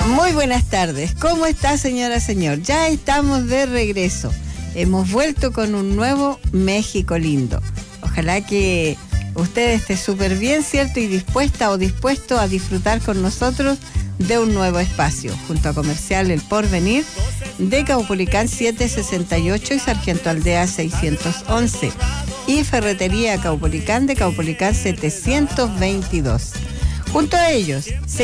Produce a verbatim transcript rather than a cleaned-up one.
Muy buenas tardes. ¿Cómo está, señora, señor? Ya estamos de regreso. Hemos vuelto con un nuevo México lindo. Ojalá que usted esté súper bien, ¿cierto? Y dispuesta o dispuesto a disfrutar con nosotros de un nuevo espacio, junto a Comercial El Porvenir, de Caupolicán setecientos sesenta y ocho y Sargento Aldea seiscientos once, y Ferretería Caupolicán de Caupolicán setecientos veintidós. Junto a ellos, se